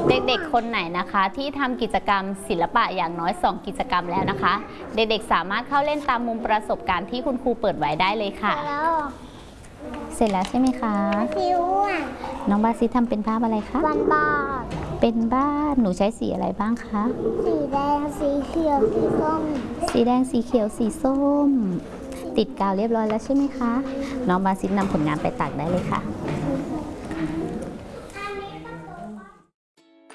เด็กๆคนไหนนะคะที่ทำกิจกรรมศิลปะอย่างน้อย2กิจกรรมแล้วนะคะเด็กๆสามารถเข้าเล่นตามมุมประสบการณ์ที่คุณครูเปิดไว้ได้เลยค่ะเสร็จแล้วใช่ไหมคะน้องบาซิทำเป็นภาพอะไรคะบ้านเป็นบ้านหนูใช้สีอะไรบ้างคะสีแดงสีเขียวสีส้มสีแดงสีเขียวสีส้มติดกาวเรียบร้อยแล้วใช่ไหมคะน้องบาซินำผลงานไปตักได้เลยค่ะ